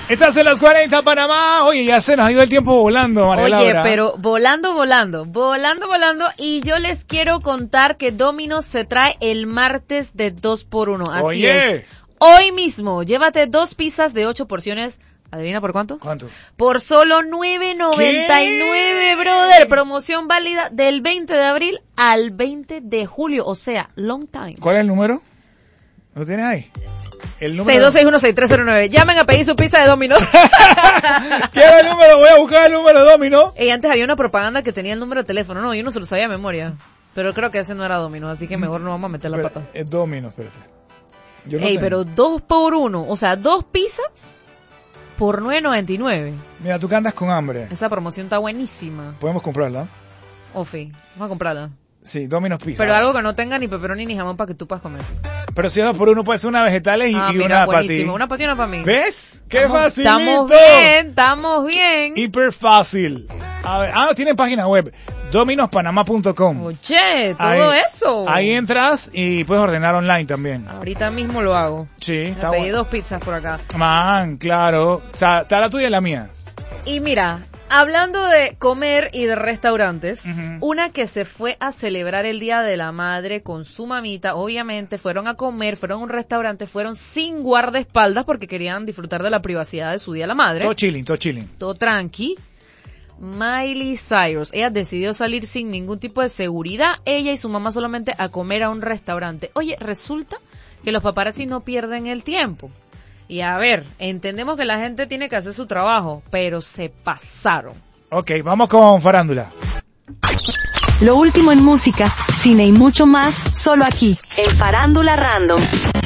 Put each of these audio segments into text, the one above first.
Estás en las 40 Panamá. Oye, ya se nos ha ido el tiempo volando, María Laura. Oye, pero volando. Y yo les quiero contar que Domino's se trae el martes de 2x1. Así es. Hoy mismo, llévate 2 pizzas de 8 porciones. ¿Adivina por cuánto? ¿Cuánto? Por solo $9.99, brother. Promoción válida del 20 de abril al 20 de julio. O sea, long time. ¿Cuál es el número? ¿Lo tienes ahí? El número 62616309. Llamen a pedir su pizza de Domino's. ¿Quiero el número? Voy a buscar el número de Domino's. Y antes había una propaganda que tenía el número de teléfono. No, yo no se lo sabía de memoria. Pero creo que ese no era Domino's, así que mejor no vamos a meter la pata. Es Domino's, espérate. Pero 2x1. O sea, 2 pizzas por $9.99. Mira, tú que andas con hambre. Esa promoción está buenísima. Podemos comprarla. Ofi, vamos a comprarla. Sí, Domino's Pizza. Pero algo que no tenga ni pepperoni ni jamón para que tú puedas comer. Pero si es 2x1 puede ser una vegetales y mira, una para ti. Una para ti y una para mí. ¿Ves? ¡Qué facilito! Estamos bien. Hiper fácil. A ver, tienen página web. Domino'spanamá.com. Oye, todo eso. Ahí entras y puedes ordenar online también. Ahorita mismo lo hago. Sí, está bueno. Pedí 2 pizzas por acá. Man, claro. O sea, está la tuya y la mía. Y mira, hablando de comer y de restaurantes, una que se fue a celebrar el Día de la Madre con su mamita, obviamente fueron a comer, fueron a un restaurante, fueron sin guardaespaldas porque querían disfrutar de la privacidad de su Día de la Madre. Todo chilling. Todo tranqui. Miley Cyrus, ella decidió salir sin ningún tipo de seguridad, ella y su mamá solamente a comer a un restaurante. Oye, resulta que los paparazzi no pierden el tiempo. Y a ver, entendemos que la gente tiene que hacer su trabajo, pero se pasaron. Ok, vamos con farándula. Lo último en música, cine y mucho más, solo aquí, en Farándula Random.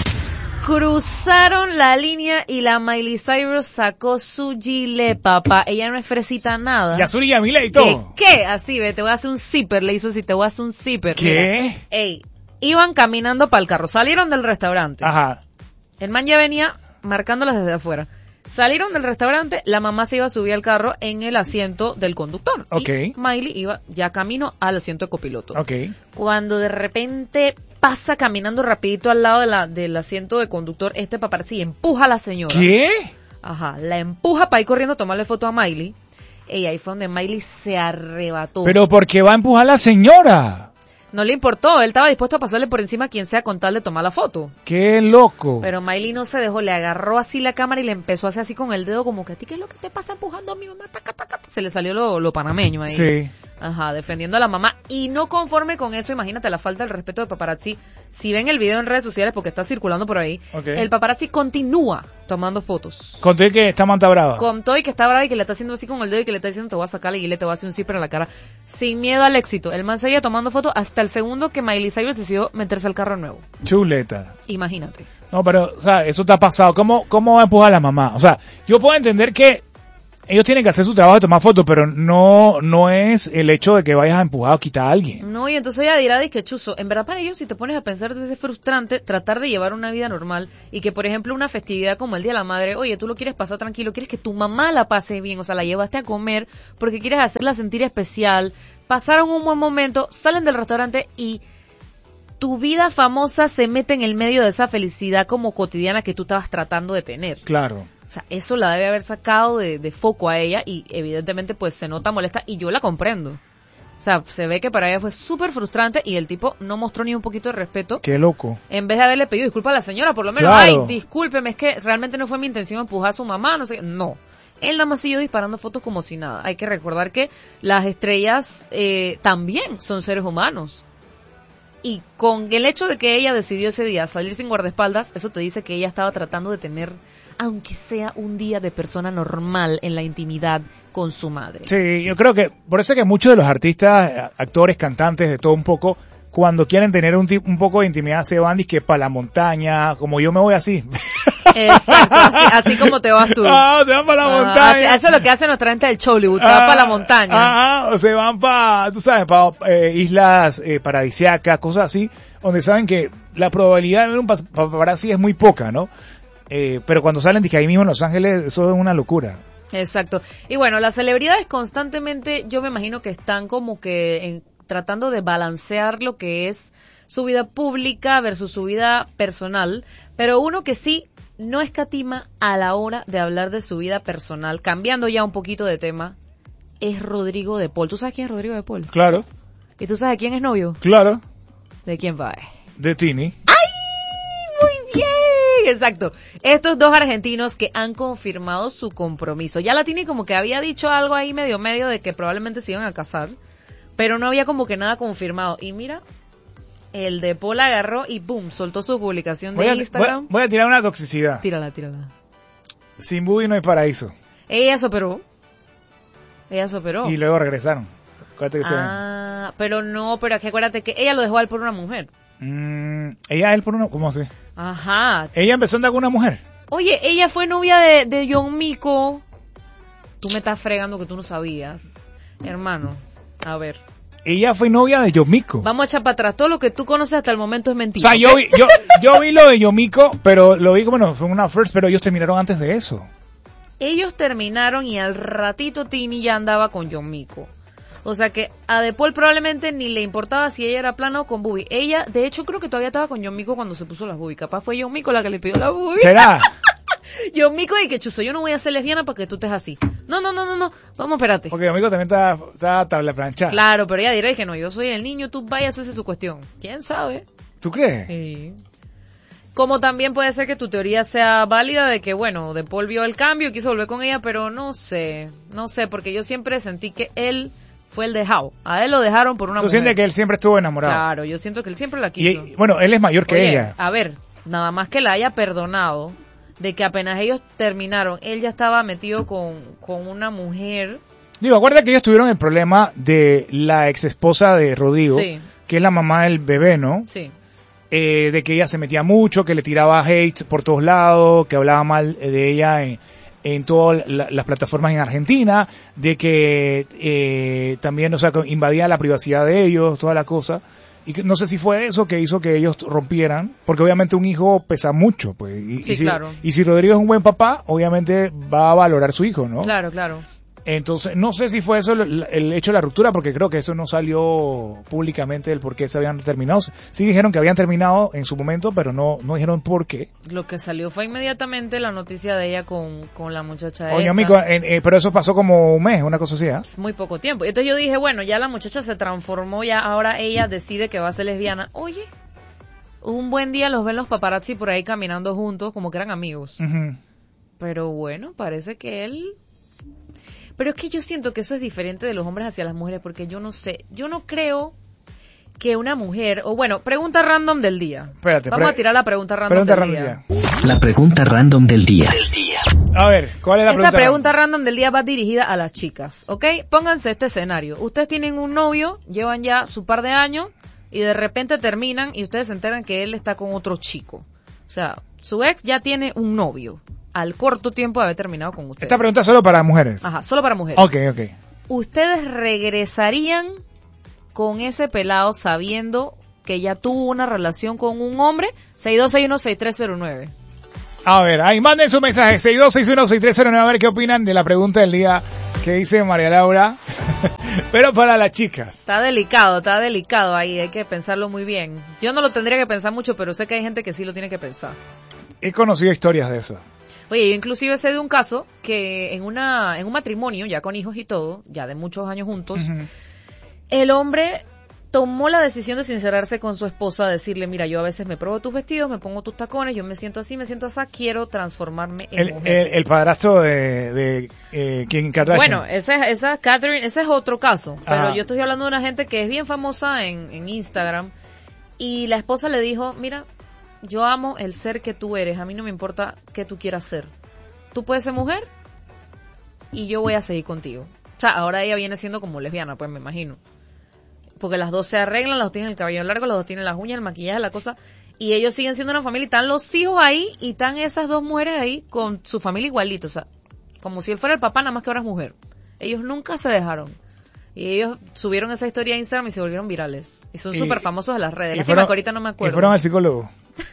Cruzaron la línea y la Miley Cyrus sacó su gilet, papá. Ella no es fresita nada. Y azul y Yamile y todo. ¿Qué? Así, ve, te voy a hacer un zipper. Le hizo así, te voy a hacer un zipper. ¿Qué? Mira, iban caminando para el carro. Salieron del restaurante. Ajá. El man ya venía marcándolas desde afuera. Salieron del restaurante, la mamá se iba a subir al carro en el asiento del conductor. Ok. Y Miley iba ya camino al asiento de copiloto. Ok. Cuando de repente pasa caminando rapidito al lado del asiento de conductor, este paparazzi empuja a la señora. ¿Qué? Ajá, la empuja para ir corriendo a tomarle foto a Miley. Y ahí fue donde Miley se arrebató. ¿Pero por qué va a empujar a la señora? No le importó, él estaba dispuesto a pasarle por encima a quien sea con tal de tomar la foto. ¡Qué loco! Pero Miley no se dejó, le agarró así la cámara y le empezó a hacer así con el dedo como que a ti qué es lo que te pasa empujando a mi mamá, taca, taca. Se le salió lo panameño ahí. Sí. Ajá, defendiendo a la mamá. Y no conforme con eso, imagínate la falta del respeto de paparazzi. Si ven el video en redes sociales, porque está circulando por ahí, el paparazzi continúa tomando fotos. Conté que está manta brava. Contó y que está brava y que le está haciendo así con el dedo y que le está diciendo te voy a sacar la guile, te voy a hacer un zipper en la cara. Sin miedo al éxito. El man seguía tomando fotos hasta el segundo que Miley Cyrus decidió meterse al carro nuevo. Chuleta. Imagínate. No, pero, o sea, eso te ha pasado. ¿Cómo va a empujar a la mamá? O sea, yo puedo entender que ellos tienen que hacer su trabajo de tomar fotos, pero no es el hecho de que vayas a empujar o quitar a alguien. No, y entonces ella dirá, que chuzo, en verdad para ellos, si te pones a pensar, es frustrante tratar de llevar una vida normal y que, por ejemplo, una festividad como el Día de la Madre, oye, tú lo quieres pasar tranquilo, quieres que tu mamá la pase bien, o sea, la llevaste a comer porque quieres hacerla sentir especial, pasaron un buen momento, salen del restaurante y tu vida famosa se mete en el medio de esa felicidad como cotidiana que tú estabas tratando de tener. Claro. O sea, eso la debe haber sacado de foco a ella y evidentemente pues se nota molesta y yo la comprendo. O sea, se ve que para ella fue súper frustrante y el tipo no mostró ni un poquito de respeto. Qué loco. En vez de haberle pedido disculpas a la señora, por lo menos, claro. Ay, discúlpeme, es que realmente no fue mi intención empujar a su mamá, no sé, no. Él nada más siguió disparando fotos como si nada. Hay que recordar que las estrellas también son seres humanos. Y con el hecho de que ella decidió ese día salir sin guardaespaldas, eso te dice que ella estaba tratando de tener, aunque sea un día de persona normal en la intimidad con su madre. Sí, yo creo que, por eso es que muchos de los artistas, actores, cantantes, de todo un poco, cuando quieren tener un poco de intimidad se van que para la montaña, como yo me voy así. Exacto, así como te vas tú. Ah, se van para la montaña. Eso es lo que hace nuestra gente del Chollywood, se va para la montaña. O se van para, tú sabes, para islas paradisíacas, cosas así, donde saben que la probabilidad de ver un paparazzi es muy poca, ¿no? Pero cuando salen de ahí mismo en Los Ángeles, eso es una locura. Exacto. Y bueno, las celebridades constantemente, yo me imagino que están como que tratando de balancear lo que es su vida pública versus su vida personal, pero uno que sí no escatima a la hora de hablar de su vida personal, cambiando ya un poquito de tema, es Rodrigo de Paul. ¿Tú sabes quién es Rodrigo de Paul? Claro, ¿Y tú sabes quién es novio? claro, ¿De quién va? de Tini. Muy bien, exacto. Estos dos argentinos que han confirmado su compromiso. Ya la Tini como que había dicho algo ahí medio de que probablemente se iban a casar, pero no había como que nada confirmado. Y mira, el de Paul agarró y boom, soltó su publicación de Instagram. Voy a tirar una toxicidad. Tírala. Sin Bubi no hay paraíso. Ella se operó. Y luego regresaron. Acuérdate que Pero es que acuérdate que ella lo dejó a él por una mujer. Ella, él por uno, ¿cómo así? Ajá. Ella empezó a andar con una mujer. Oye, ella fue novia de John Mico. Tú me estás fregando que tú no sabías. Hermano, a ver. Ella fue novia de Yomiko. Vamos a echar para atrás. Todo lo que tú conoces hasta el momento es O mentira. sea, ¿okay? yo vi lo de Yomiko, pero lo vi como, bueno, fue una first, pero ellos terminaron antes de eso. Ellos terminaron y al ratito Tini ya andaba con John Mico. O sea que a De Paul probablemente ni le importaba si ella era plana o con Bubi. Ella, de hecho, creo que todavía estaba con John Mico cuando se puso las Bubi. Capaz fue John Mico la que le pidió la Bubi. ¿Será? John Mico y que chuzo, yo no voy a ser lesbiana para que tú estés así. No. Vamos, espérate. Porque Yomiko también está tabla planchada. Claro, pero ella dirá que no, yo soy el niño, tú vayas a hacer su cuestión. ¿Quién sabe? ¿Tú crees? Sí. Como también puede ser que tu teoría sea válida de que, bueno, De Paul vio el cambio y quiso volver con ella, pero no sé, porque yo siempre sentí que él fue el dejado. A él lo dejaron por una ¿Tú mujer. sientes que él siempre estuvo enamorado? Claro, yo siento que él siempre la quiso. Y, bueno, él es mayor que Oye, ella. A ver, nada más que la haya perdonado de que apenas ellos terminaron, él ya estaba metido con una mujer. Digo, acuérdate que ellos tuvieron el problema de la ex esposa de Rodrigo, Sí. que es la mamá del bebé, ¿no? Sí. De que ella se metía mucho, que le tiraba hate por todos lados, que hablaba mal de ella en todas las plataformas en Argentina, de que también, o sea, invadía la privacidad de ellos, toda la cosa. Y que, no sé si fue eso que hizo que ellos rompieran, porque obviamente un hijo pesa mucho, pues. Sí, claro. Y si Rodrigo es un buen papá, obviamente va a valorar su hijo, ¿no? Claro. Entonces, no sé si fue eso el hecho de la ruptura, porque creo que eso no salió públicamente del por qué se habían terminado. Sí dijeron que habían terminado en su momento, pero no dijeron por qué. Lo que salió fue inmediatamente la noticia de ella con la muchacha Oye, esta. amigo, pero eso pasó como un mes, una cosa así, ¿eh? Muy poco tiempo. Entonces yo dije, bueno, ya la muchacha se transformó, ya ahora ella decide que va a ser lesbiana. Oye, un buen día los ven los paparazzi por ahí caminando juntos, como que eran amigos. Uh-huh. Pero bueno, parece que él... Pero es que yo siento que eso es diferente de los hombres hacia las mujeres, porque yo no sé, yo no creo que una mujer, o bueno, pregunta random del día. Espérate, Vamos a tirar la pregunta random del día. La pregunta random del día. A ver, ¿cuál es la Esta pregunta? pregunta random del día va dirigida a las chicas, ¿ok? Pónganse este escenario. Ustedes tienen un novio, llevan ya su par de años, y de repente terminan y ustedes se enteran que él está con otro chico. O sea, su ex ya tiene un novio al corto tiempo de haber terminado con ustedes. Esta pregunta es solo para mujeres. Ajá, solo para mujeres. Ok. ¿Ustedes regresarían con ese pelado sabiendo que ya tuvo una relación con un hombre? 6261-6309. A ver, ahí manden su mensaje, 6261-6309, a ver qué opinan de la pregunta del día que dice María Laura. Pero para las chicas. Está delicado ahí, hay que pensarlo muy bien. Yo no lo tendría que pensar mucho, pero sé que hay gente que sí lo tiene que pensar. He conocido historias de eso. Oye, yo inclusive sé de un caso que en un matrimonio, ya con hijos y todo, ya de muchos años juntos, Uh-huh. el hombre tomó la decisión de sincerarse con su esposa, decirle, mira, yo a veces me pruebo tus vestidos, me pongo tus tacones, yo me siento así, quiero transformarme en mujer. El padrastro de Kim Kardashian. Bueno, esa Catherine, ese es otro caso, pero Ajá. yo estoy hablando de una gente que es bien famosa en Instagram, y la esposa le dijo, mira, yo amo el ser que tú eres, a mí no me importa qué tú quieras ser. Tú puedes ser mujer y yo voy a seguir contigo. O sea, ahora ella viene siendo como lesbiana, pues me imagino. Porque las dos se arreglan, las dos tienen el cabello largo, las dos tienen las uñas, el maquillaje, la cosa. Y ellos siguen siendo una familia y están los hijos ahí y están esas dos mujeres ahí con su familia igualito. O sea, como si él fuera el papá, nada más que ahora es mujer. Ellos nunca se dejaron. Y ellos subieron esa historia a Instagram y se volvieron virales. Y son súper famosos en las redes. Lástima que ahorita no me acuerdo. Y fueron al psicólogo.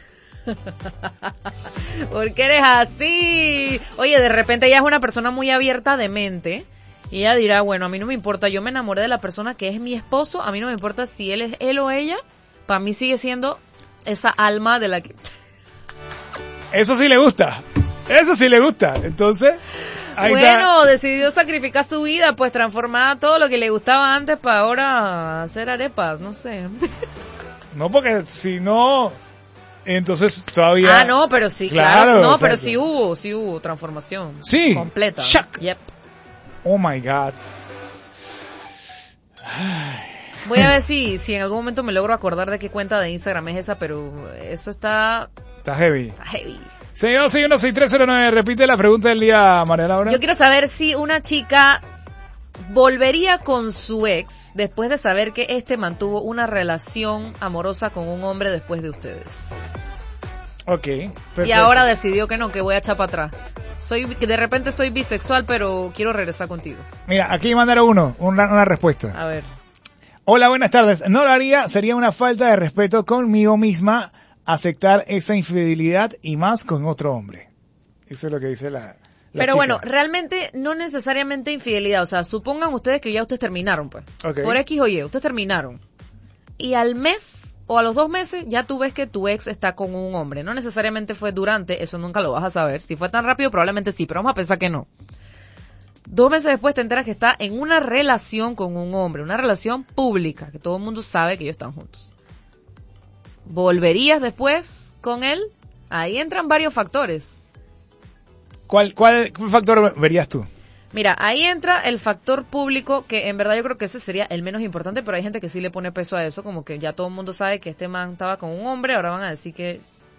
¿Por qué eres así? Oye, de repente ella es una persona muy abierta de mente y ella dirá, bueno, a mí no me importa, yo me enamoré de la persona que es mi esposo, a mí no me importa si él es él o ella, para mí sigue siendo esa alma de la que... Eso sí le gusta. Eso sí le gusta. Entonces, ahí bueno, decidió sacrificar su vida, pues transformar todo lo que le gustaba antes para ahora hacer arepas, no sé. No, porque si no, entonces todavía... Ah, no, pero sí, claro. No, exacto. pero sí hubo transformación. Sí. Completa. Shock. Yep. Oh my God. Voy a ver si en algún momento me logro acordar de qué cuenta de Instagram es esa, pero eso está Heavy. heavy. 62616309, repite la pregunta del día, María Laura. Yo quiero saber si una chica volvería con su ex después de saber que este mantuvo una relación amorosa con un hombre después de ustedes. Ok, perfecto. Y ahora decidió que no, que voy a echar para atrás. De repente soy bisexual, pero quiero regresar contigo. Mira, aquí mandaron una respuesta. A ver. Hola, buenas tardes. No lo haría, sería una falta de respeto conmigo misma aceptar esa infidelidad y más con otro hombre. Eso es lo que dice la Pero chica. bueno, realmente no necesariamente infidelidad. O sea, supongan ustedes que ya ustedes terminaron, pues. Okay. Por X o Y, ustedes terminaron. Y al mes o a los 2 meses ya tú ves que tu ex está con un hombre. No necesariamente fue durante, eso nunca lo vas a saber. Si fue tan rápido, probablemente sí, pero vamos a pensar que no. 2 meses después te enteras que está en una relación con un hombre, una relación pública, que todo el mundo sabe que ellos están juntos. ¿Volverías después con él? Ahí entran varios factores. ¿Cuál factor verías tú? Mira, ahí entra el factor público, que en verdad yo creo que ese sería el menos importante, pero hay gente que sí le pone peso a eso, como que ya todo el mundo sabe que este man estaba con un hombre, ahora van a decir que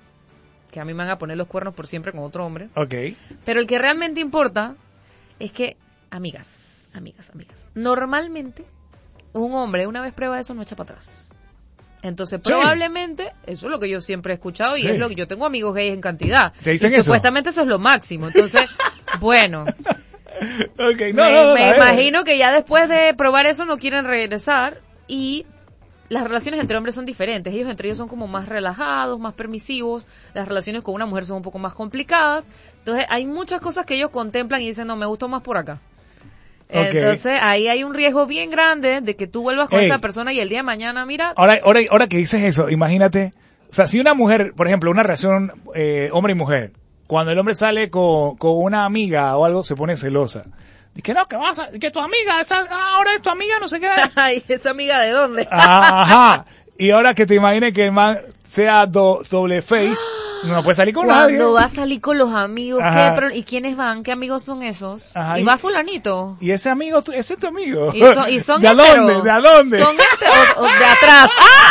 a mí me van a poner los cuernos por siempre con otro hombre. Ok. Pero el que realmente importa es que, amigas, normalmente un hombre una vez prueba eso no echa para atrás. Entonces, probablemente, eso es lo que yo siempre he escuchado y Sí. es lo que yo tengo amigos gays en cantidad. ¿Te dicen y eso? supuestamente eso es lo máximo. Entonces, bueno, Okay. me imagino que ya después de probar eso no quieren regresar y las relaciones entre hombres son diferentes. Ellos entre ellos son como más relajados, más permisivos. Las relaciones con una mujer son un poco más complicadas. Entonces, hay muchas cosas que ellos contemplan y dicen, no, me gustó más por acá. Okay. Entonces, ahí hay un riesgo bien grande de que tú vuelvas con Ey. esa persona y el día de mañana, mira... Ahora que dices eso, imagínate, o sea, si una mujer, por ejemplo, una relación hombre y mujer, cuando el hombre sale con una amiga o algo, se pone celosa. Dice, no, que tu amiga, ahora es tu amiga, no sé qué. Ay, ¿esa amiga de dónde? Ajá. Y ahora que te imagines que el man sea doble face, no puede salir con nadie. Cuando va a salir con los amigos, Ajá. ¿y quiénes van? ¿Qué amigos son esos? Ajá, Y va fulanito. Y ese amigo, ese es tu amigo. Y son ¿De héteros. dónde? ¿De dónde? Son héteros o de atrás.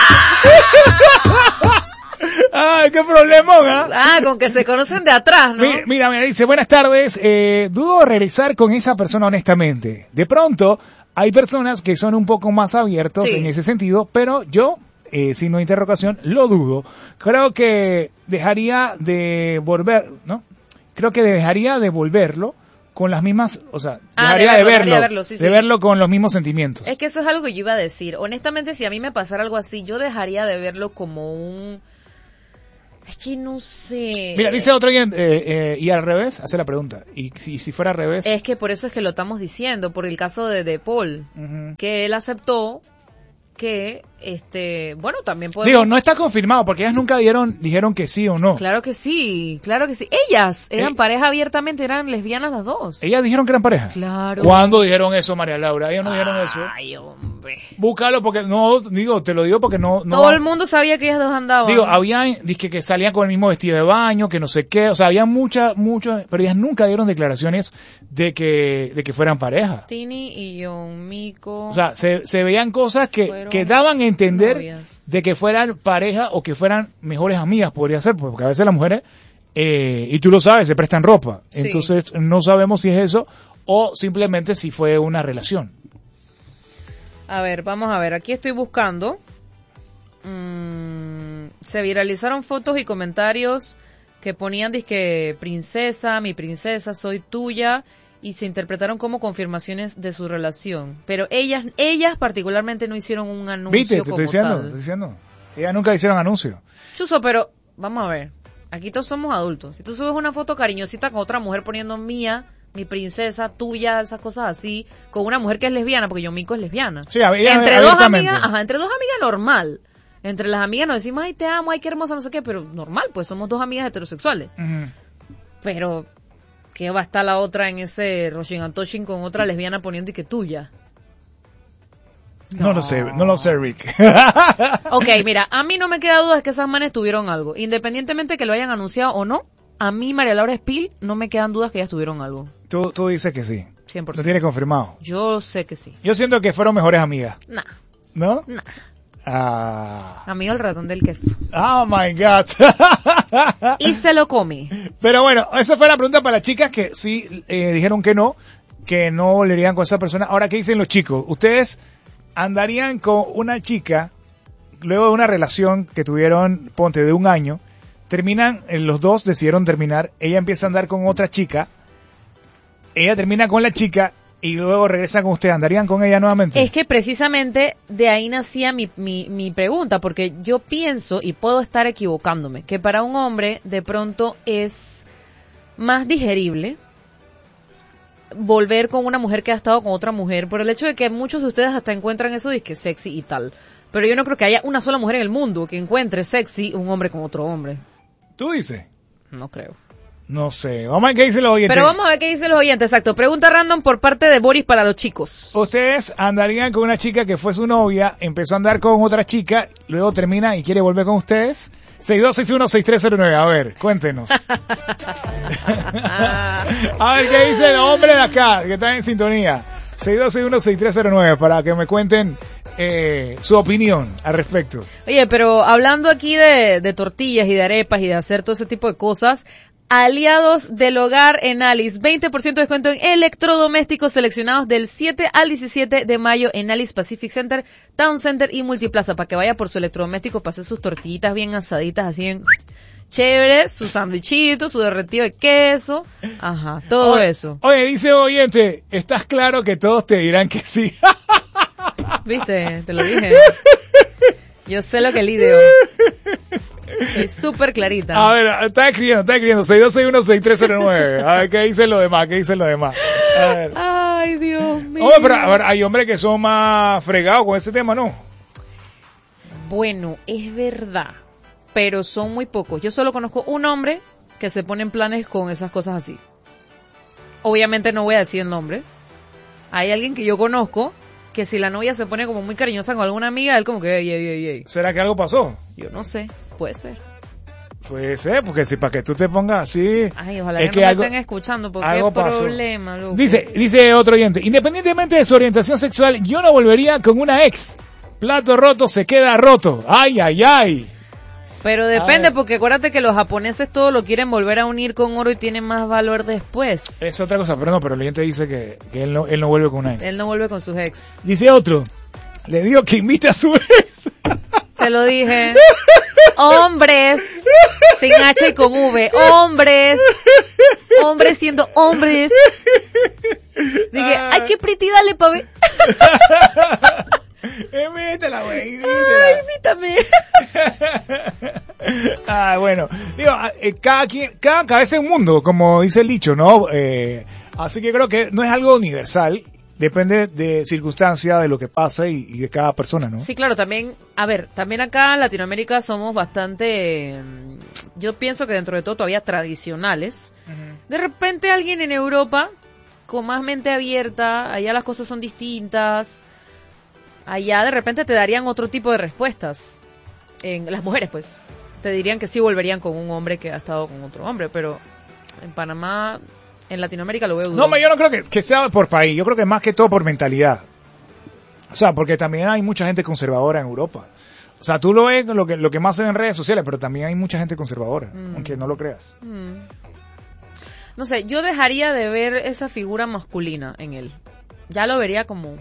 Ay, qué problemón, ¿ah? Ah, con que se conocen de atrás, ¿no? Mira, dice, buenas tardes, dudo regresar con esa persona honestamente. De pronto, hay personas que son un poco más abiertos Sí. en ese sentido, pero yo, signo de interrogación, lo dudo. Creo que dejaría de volver, ¿no? Creo que dejaría de volverlo con las mismas, o sea, dejaría de verlo, sí, de sí. verlo con los mismos sentimientos. Es que eso es algo que yo iba a decir. Honestamente, si a mí me pasara algo así, yo dejaría de verlo como un... Es que no sé. Mira, dice otro alguien, y al revés, hace la pregunta. Y si fuera al revés. Es que por eso es que lo estamos diciendo, por el caso de Paul, Ujú. que él aceptó que, bueno, también podemos... Digo, no está confirmado, porque ellas nunca dijeron que sí o no. Claro que sí, claro que sí. Ellas eran pareja abiertamente, eran lesbianas las dos. Ellas dijeron que eran pareja. Claro. ¿Cuándo dijeron eso, María Laura? Ellas no dijeron eso. Ay, hombre. Búscalo porque no, digo, te lo digo porque no. Todo el mundo sabía que ellas dos andaban. Digo, habían, dizque que salían con el mismo vestido de baño, que no sé qué, o sea, había muchas, pero ellas nunca dieron declaraciones de que fueran pareja. Tini y John Mico. O sea, se veían cosas que Fueron daban a entender novias. de que fueran pareja o que fueran mejores amigas, podría ser, porque a veces las mujeres, y tú lo sabes, se prestan ropa. Sí. Entonces, no sabemos si es eso o simplemente si fue una relación. A ver, vamos a ver, aquí estoy buscando. Se viralizaron fotos y comentarios que ponían disque princesa, mi princesa, soy tuya, y se interpretaron como confirmaciones de su relación. Pero ellas particularmente no hicieron un anuncio ¿Viste? Te como estoy diciendo, tal. te estoy diciendo. Ellas nunca hicieron anuncio. Chuzo, pero vamos a ver. Aquí todos somos adultos. Si tú subes una foto cariñosita con otra mujer poniendo mía, mi princesa, tuya, esas cosas así, con una mujer que es lesbiana, porque Yomiko es lesbiana. Sí, ella Entre dos abiertamente. amigas normal. Entre las amigas nos decimos, ay, te amo, ay, qué hermosa, no sé qué, pero normal, pues somos dos amigas heterosexuales. Ujú. Pero, ¿qué va a estar la otra en ese Roshin Antoshin con otra lesbiana poniendo y que tuya? No lo sé, Rick. Ok, mira, a mí no me queda duda de que esas manes tuvieron algo. Independientemente que lo hayan anunciado o no, a mí, María Laura Espil, no me quedan dudas que ellas tuvieron algo. Tú dices que sí. 100%. Lo tienes confirmado. Yo sé que sí. Yo siento que fueron mejores amigas, Nah, ¿no? nah. Ah. Amigo el ratón del queso. Oh my God. Y se lo come. Pero bueno, esa fue la pregunta para las chicas que sí dijeron que no volverían con esa persona. Ahora, ¿qué dicen los chicos? ¿Ustedes andarían con una chica luego de una relación que tuvieron, ponte, de un año? Terminan, los dos decidieron terminar, ella empieza a andar con otra chica, ella termina con la chica y luego regresa con ustedes, ¿andarían con ella nuevamente? Es que precisamente de ahí nacía mi pregunta, porque yo pienso, y puedo estar equivocándome, que para un hombre de pronto es más digerible volver con una mujer que ha estado con otra mujer, por el hecho de que muchos de ustedes hasta encuentran eso de que sexy y tal. Pero yo no creo que haya una sola mujer en el mundo que encuentre sexy un hombre con otro hombre. ¿Tú dices? No creo. No sé. Vamos a ver qué dicen los oyentes. Pero vamos a ver qué dicen los oyentes, exacto. Pregunta random por parte de Boris para los chicos. ¿Ustedes andarían con una chica que fue su novia, empezó a andar con otra chica, luego termina y quiere volver con ustedes? 6261-6309. A ver, cuéntenos. A ver qué dice el hombre de acá, que está en sintonía. 6261-6309 para que me cuenten su opinión al respecto. Oye, pero hablando aquí de tortillas y de arepas y de hacer todo ese tipo de cosas, aliados del hogar en Alice, 20% de descuento en electrodomésticos seleccionados del 7 al 17 de mayo en Alice Pacific Center, Town Center y Multiplaza, para que vaya por su electrodoméstico, para hacer sus tortillitas bien asaditas, así bien chévere, su sandwichito, su derretido de queso, ajá, todo eso. Oye, dice oyente, ¿estás claro que todos te dirán que sí? ¿Viste? Te lo dije. Yo sé lo que lidio. Estoy súper clarita. A ver, está escribiendo. 6261-6309. A ver, ¿qué dicen los demás? A ver. Ay, Dios mío. Oye, pero a ver, hay hombres que son más fregados con ese tema, ¿no? Bueno, es verdad, pero son muy pocos. Yo solo conozco un hombre que se pone en planes con esas cosas así. Obviamente no voy a decir el nombre. Hay alguien que yo conozco que si la novia se pone como muy cariñosa con alguna amiga, él como que, ey. ¿Será que algo pasó? Yo no sé, puede ser. Puede ser, porque si para que tú te pongas así... Ay, ojalá es que no algo, me estén escuchando, porque algo es pasó. problema, loco. Dice otro oyente, independientemente de su orientación sexual, yo no volvería con una ex. Plato roto se queda roto. Ay. Pero depende, porque acuérdate que los japoneses todo lo quieren volver a unir con oro y tienen más valor después. Es otra cosa, pero no, pero el oyente dice que él no vuelve con una ex. Él no vuelve con sus ex. Dice otro, le digo que invite a su ex. Te lo dije. Hombres, sin H y con V. Hombres siendo hombres. Dije, ay, qué pretty, dale pa' ver. Invítala, güey, Ay, invítame. Bueno, digo, cada cabeza es un mundo, como dice el dicho, ¿no? Así que creo que no es algo universal, depende de circunstancia, de lo que pasa y de cada persona, ¿no? Sí, claro, también, a ver, también acá en Latinoamérica somos bastante, yo pienso que dentro de todo todavía tradicionales. Uh-huh. De repente alguien en Europa, con más mente abierta, allá las cosas son distintas. Allá de repente te darían otro tipo de respuestas. En las mujeres, pues, te dirían que sí volverían con un hombre que ha estado con otro hombre, pero en Panamá, en Latinoamérica lo veo duro. No, yo no creo que sea por país, yo creo que más que todo por mentalidad. O sea, porque también hay mucha gente conservadora en Europa. O sea, tú lo ves lo que más se ve en redes sociales, pero también hay mucha gente conservadora, aunque no lo creas. No sé, yo dejaría de ver esa figura masculina en él. Ya lo vería como...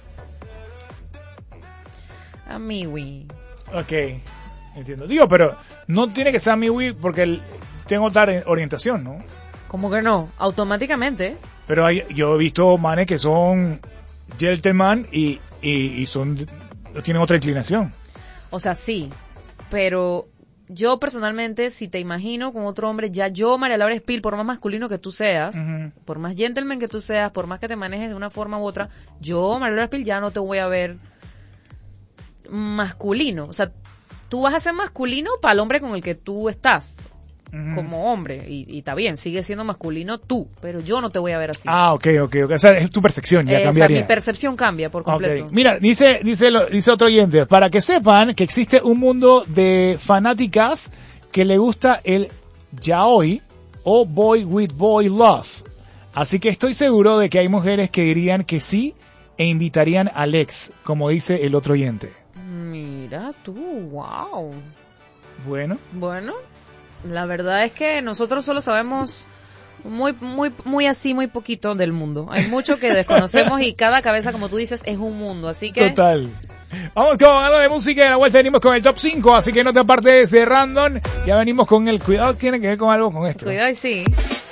Amiwi. Ok, entiendo. Digo, pero no tiene que ser amiwi porque tengo otra orientación, ¿no? ¿Cómo que no? Automáticamente. Pero yo he visto manes que son gentleman y tienen otra inclinación. O sea, sí, pero yo personalmente, si te imagino con otro hombre, ya yo, María Laura Espil, por más masculino que tú seas, uh-huh, por más gentleman que tú seas, por más que te manejes de una forma u otra, yo, María Laura Espil, ya no te voy a ver masculino. O sea, tú vas a ser masculino para el hombre con el que tú estás. Ujú. Como hombre, y está bien, sigue siendo masculino tú, pero yo no te voy a ver así. Ah, ok. O sea, es tu percepción, ya cambiaría. Mi percepción cambia por completo. Ok. Mira, dice otro oyente, para que sepan que existe un mundo de fanáticas que le gusta el yaoi o boy with boy love. Así que estoy seguro de que hay mujeres que dirían que sí e invitarían al ex, como dice el otro oyente. Mira tú, wow. Bueno. Bueno, la verdad es que nosotros solo sabemos muy así, muy poquito del mundo. Hay mucho que desconocemos y cada cabeza, como tú dices, es un mundo. Así que Total. Vamos con algo de música y a la vuelta venimos con el top 5, así que no te apartes de ese random. Ya venimos con el cuidado, tiene que ver con algo con esto. cuidado y sí.